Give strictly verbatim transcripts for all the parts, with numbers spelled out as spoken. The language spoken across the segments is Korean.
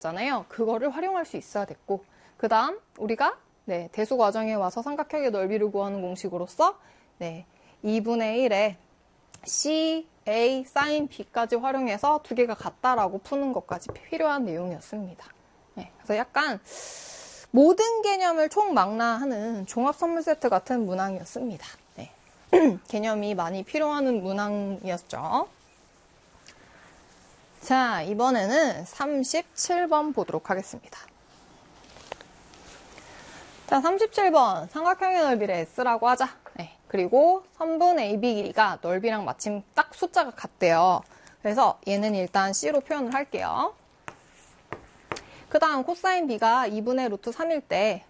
잖아요. 그거를 활용할 수 있어야 됐고, 그 다음 우리가 네, 대수 과정에 와서 삼각형의 넓이를 구하는 공식으로서 네, 이분의 일에 C, A, sin B까지 활용해서 두 개가 같다라고 푸는 것까지 필요한 내용이었습니다. 네, 그래서 약간 모든 개념을 총망라하는 종합선물 세트 같은 문항이었습니다. 네, 개념이 많이 필요한 문항이었죠. 자, 이번에는 삼십칠 번 보도록 하겠습니다. 자, 삼십칠 번 삼각형의 넓이를 S라고 하자. 네, 그리고 선분 에이비 길이가 넓이랑 마침 딱 숫자가 같대요. 그래서 얘는 일단 C로 표현을 할게요. 그 다음 코사인 B가 이분의 루트 삼일 때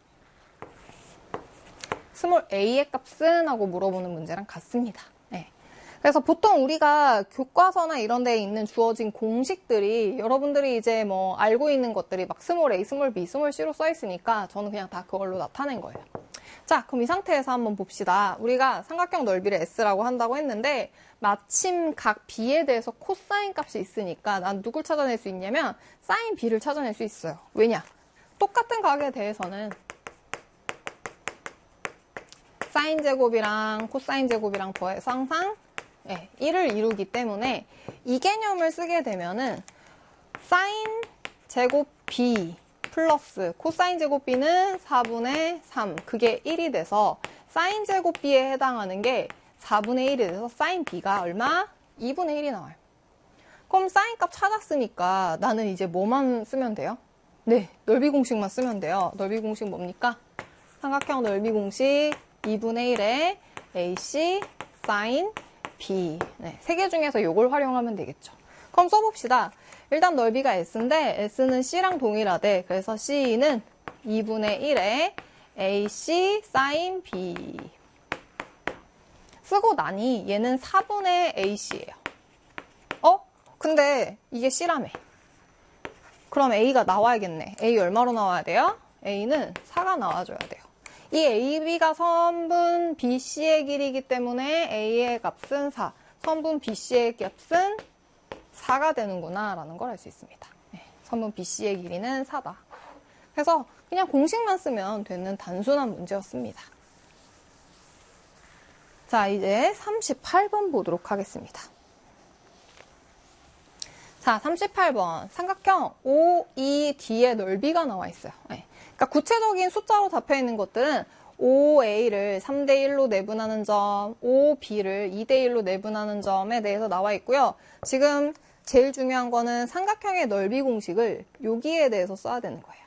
스몰 a의 값은? 하고 물어보는 문제랑 같습니다. 네. 그래서 보통 우리가 교과서나 이런 데에 있는 주어진 공식들이 여러분들이 이제 뭐 알고 있는 것들이 막 스몰 a, 스몰 b, 스몰 c로 써 있으니까 저는 그냥 다 그걸로 나타낸 거예요. 자, 그럼 이 상태에서 한번 봅시다. 우리가 삼각형 넓이를 S라고 한다고 했는데 마침 각 B에 대해서 코사인 값이 있으니까 난 누굴 찾아낼 수 있냐면 사인 B를 찾아낼 수 있어요. 왜냐? 똑같은 각에 대해서는 사인 제곱이랑 코사인 제곱이랑 더해서 항상 네, 일을 이루기 때문에 이 개념을 쓰게 되면은 사인 제곱 B 플러스 코사인 제곱 B는 사분의 삼, 그게 일이 돼서 사인 제곱 B에 해당하는 게 사분의 일이 돼서 사인 B가 얼마? 이분의 일이 나와요. 그럼 사인 값 찾았으니까 나는 이제 뭐만 쓰면 돼요? 네, 넓이 공식만 쓰면 돼요. 넓이 공식 뭡니까? 삼각형 넓이 공식 이분의 일에 에이씨 사인 B. 네, 세 개 중에서 이걸 활용하면 되겠죠. 그럼 써봅시다. 일단 넓이가 S인데 S는 C랑 동일하대. 그래서 C는 이분의 일에 에이씨 사인 B. 쓰고 나니 얘는 사분의 에이씨예요. 어? 근데 이게 C라며. 그럼 A가 나와야겠네. A 얼마로 나와야 돼요? A는 사가 나와줘야 돼요. 이 에이비가 선분 비씨의 길이기 때문에 A의 값은 사, 선분 비씨의 값은 사가 되는구나 라는 걸 알 수 있습니다. 네, 선분 비씨의 길이는 사다. 그래서 그냥 공식만 쓰면 되는 단순한 문제였습니다. 자, 이제 삼십팔 번 보도록 하겠습니다. 자, 삼십팔 번 삼각형 오이디의 넓이가 나와 있어요. 네. 그러니까 구체적인 숫자로 잡혀 있는 것들은 오에이를 삼 대 일로 내분하는 점, 오비를 이 대 일로 내분하는 점에 대해서 나와 있고요. 지금 제일 중요한 거는 삼각형의 넓이 공식을 여기에 대해서 써야 되는 거예요.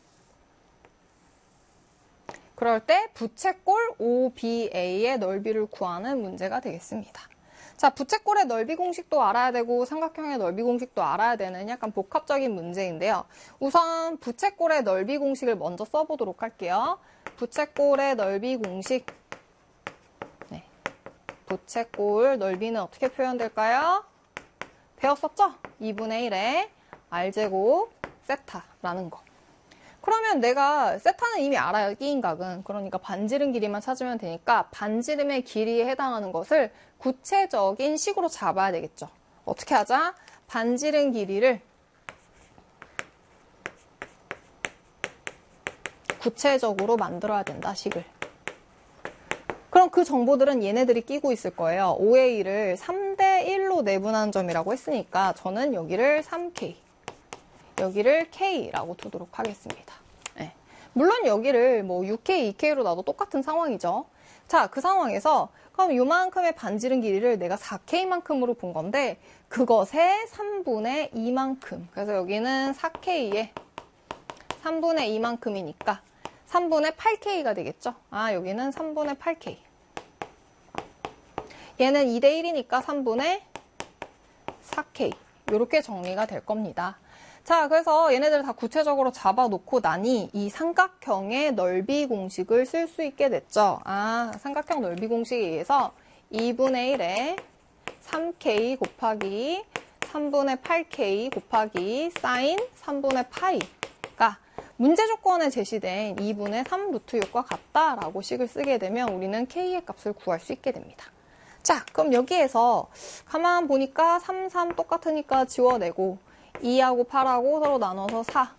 그럴 때 부채꼴 오비에이의 넓이를 구하는 문제가 되겠습니다. 자, 부채꼴의 넓이 공식도 알아야 되고 삼각형의 넓이 공식도 알아야 되는 약간 복합적인 문제인데요. 우선 부채꼴의 넓이 공식을 먼저 써보도록 할게요. 부채꼴의 넓이 공식. 네. 부채꼴 넓이는 어떻게 표현될까요? 배웠었죠? 이분의 일에 R제곱 세타라는 거. 그러면 내가 세타는 이미 알아요. 끼인각은. 그러니까 반지름 길이만 찾으면 되니까 반지름의 길이에 해당하는 것을 구체적인 식으로 잡아야 되겠죠. 어떻게 하자? 반지름 길이를 구체적으로 만들어야 된다, 식을. 그럼 그 정보들은 얘네들이 끼고 있을 거예요. 오에이를 삼 대 일로 내분하는 점이라고 했으니까 저는 여기를 삼 케이, 여기를 K라고 두도록 하겠습니다. 네. 물론 여기를 뭐 육 케이, 이 케이로 놔도 똑같은 상황이죠. 자, 그 상황에서 그럼 요만큼의 반지름 길이를 내가 사 케이만큼으로 본 건데 그것의 삼분의 이만큼. 그래서 여기는 사 케이에 삼분의 이만큼이니까 삼분의 팔 케이가 되겠죠. 아, 여기는 삼분의 팔 케이. 얘는 이 대 일이니까 삼분의 사 케이. 이렇게 정리가 될 겁니다. 자, 그래서 얘네들 다 구체적으로 잡아놓고 나니 이 삼각형의 넓이 공식을 쓸 수 있게 됐죠. 아, 삼각형 넓이 공식에 의해서 이분의 일에 삼 케이 곱하기 삼분의 팔 케이 곱하기 사인 삼분의 파이가 문제 조건에 제시된 이분의 삼 루트 육과 같다라고 식을 쓰게 되면 우리는 K의 값을 구할 수 있게 됩니다. 자, 그럼 여기에서 가만 보니까 삼, 삼 똑같으니까 지워내고 이하고 팔하고 서로 나눠서 사.